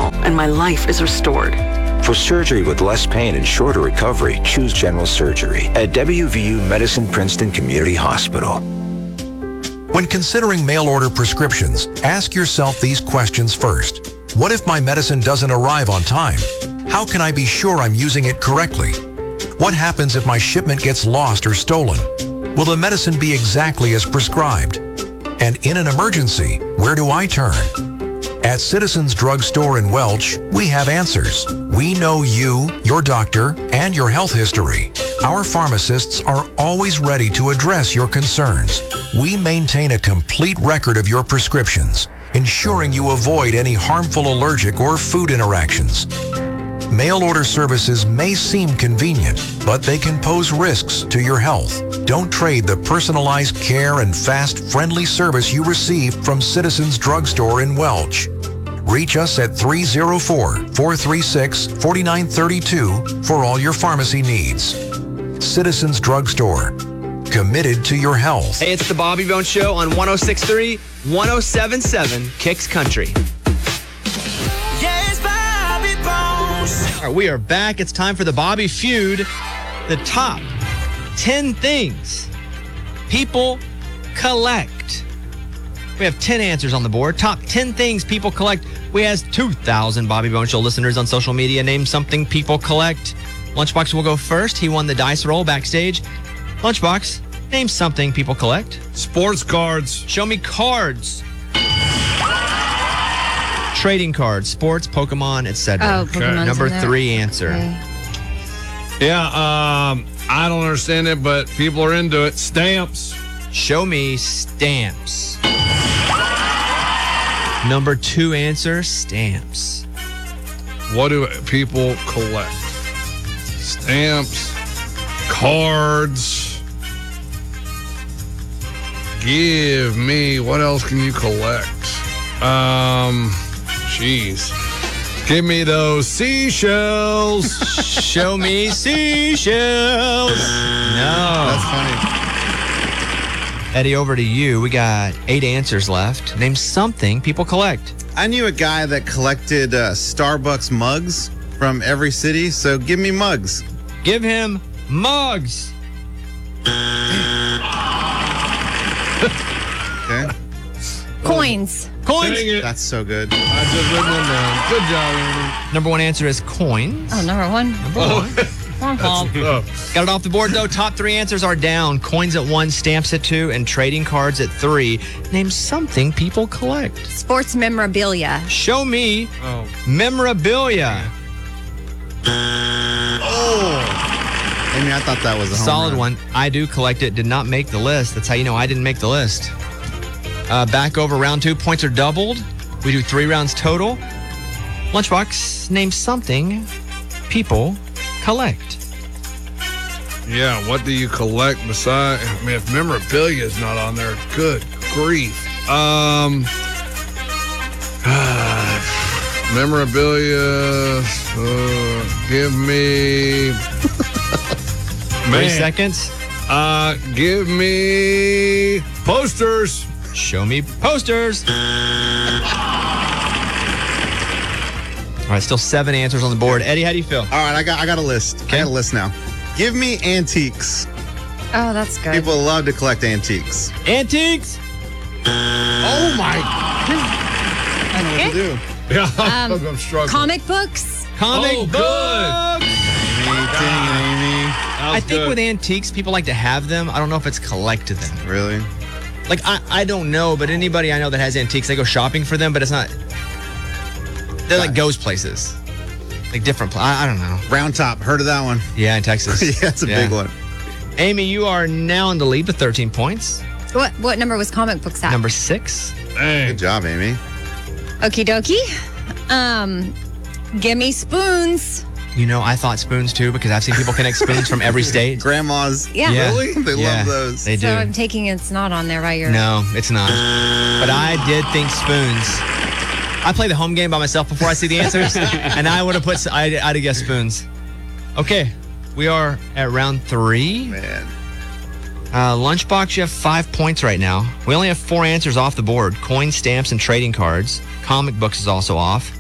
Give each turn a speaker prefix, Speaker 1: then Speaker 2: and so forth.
Speaker 1: heal, and my life is restored.
Speaker 2: For surgery with less pain and shorter recovery, choose General Surgery at WVU Medicine Princeton Community Hospital.
Speaker 3: When considering mail-order prescriptions, ask yourself these questions first. What if my medicine doesn't arrive on time? How can I be sure I'm using it correctly? What happens if my shipment gets lost or stolen? Will the medicine be exactly as prescribed? And in an emergency, where do I turn? At Citizens Drug Store in Welch, we have answers. We know you, your doctor, and your health history. Our pharmacists are always ready to address your concerns. We maintain a complete record of your prescriptions, ensuring you avoid any harmful allergic or food interactions. Mail order services may seem convenient, but they can pose risks to your health. Don't trade the personalized care and fast, friendly service you receive from Citizens Drug Store in Welch. Reach us at 304-436-4932 for all your pharmacy needs. Citizens Drug Store, committed to your health.
Speaker 4: Hey, it's the Bobby Bones Show on 106.3, 107.7 Kicks Country.
Speaker 5: Yes, Bobby Bones.
Speaker 4: All right, we are back. It's time for the Bobby Feud. The top 10 things people collect. We have 10 answers on the board. Top 10 things people collect. We has 2,000 Bobby Bones Show listeners on social media. Name something people collect. Lunchbox will go first. He won the dice roll backstage. Lunchbox, name something people collect.
Speaker 6: Sports cards.
Speaker 4: Show me cards. Trading cards, sports, Pokemon, etc.
Speaker 7: Oh, Pokemon's
Speaker 4: Number
Speaker 7: in there.
Speaker 4: 3 answer.
Speaker 7: Okay.
Speaker 6: Yeah, I don't understand it, but people are into it. Stamps.
Speaker 4: Show me stamps. Number 2 answer, stamps.
Speaker 6: What do people collect? Stamps, cards. Give me, what else can you collect? Jeez. Give me those seashells.
Speaker 4: Show me seashells. No.
Speaker 8: That's funny.
Speaker 4: Eddie, over to you. We got 8 answers left. Name something people collect.
Speaker 8: I knew a guy that collected Starbucks mugs from every city, so give me mugs.
Speaker 4: Give him mugs.
Speaker 8: Okay.
Speaker 7: Coins.
Speaker 4: Coins.
Speaker 6: Dang it.
Speaker 8: That's so good.
Speaker 6: I just written them down. Good job, Amy.
Speaker 4: Number 1 answer is coins.
Speaker 7: Oh, number 1.
Speaker 6: Oh.
Speaker 4: Got it off the board, though. Top 3 answers are down. Coins at 1, stamps at 2, and trading cards at 3. Name something people collect.
Speaker 7: Sports memorabilia.
Speaker 4: Show me memorabilia.
Speaker 8: Amy, I thought that was a home
Speaker 4: Solid
Speaker 8: run.
Speaker 4: one. I do collect it. Did not make the list. That's how you know I didn't make the list. Back over round 2. Points are doubled. We do 3 rounds total. Lunchbox, name something people collect.
Speaker 6: Yeah, what do you collect besides? I mean, if memorabilia is not on there, good grief. Memorabilia. Give me.
Speaker 4: 3 seconds.
Speaker 6: Give me posters.
Speaker 4: Show me posters. All right, still 7 answers on the board. Eddie, how do you feel?
Speaker 8: All right, I got a list.
Speaker 4: Okay.
Speaker 8: I got a list now. Give me antiques.
Speaker 7: Oh, that's good.
Speaker 8: People love to collect antiques.
Speaker 4: Antiques.
Speaker 8: Oh my! I don't know what to do.
Speaker 6: Yeah,
Speaker 7: Um,
Speaker 6: I'm struggling.
Speaker 7: Comic books.
Speaker 4: Comic
Speaker 6: Oh,
Speaker 4: books.
Speaker 6: good.
Speaker 8: Amy, dang it, Amy.
Speaker 4: I think with antiques, people like to have them. I don't know if it's collect them.
Speaker 8: Really?
Speaker 4: Like, I don't know, but anybody I know that has antiques, they go shopping for them, but it's not. They're like goes places. Like different I don't know.
Speaker 8: Round Top. Heard of that one?
Speaker 4: Yeah, in Texas.
Speaker 8: Yeah, that's a big one.
Speaker 4: Amy, you are now in the lead with 13 points.
Speaker 7: What number was comic books at?
Speaker 4: Number 6.
Speaker 6: Dang.
Speaker 8: Good job, Amy.
Speaker 7: Okie dokie. Give me spoons.
Speaker 4: You know, I thought spoons too because I've seen people connect spoons from every state.
Speaker 8: Grandma's.
Speaker 7: Yeah.
Speaker 4: Yeah.
Speaker 8: Really? They
Speaker 4: Yeah,
Speaker 8: love those.
Speaker 4: They do.
Speaker 7: So I'm taking it's not on there, right?
Speaker 4: No, it's not. But I did think spoons. I play the home game by myself before I see the answers, and I would have put. I'd have guessed spoons. Okay, we are at round 3.
Speaker 8: Man.
Speaker 4: Lunchbox, you have 5 points right now. We only have 4 answers off the board. Coin, stamps, and trading cards. Comic books is also off.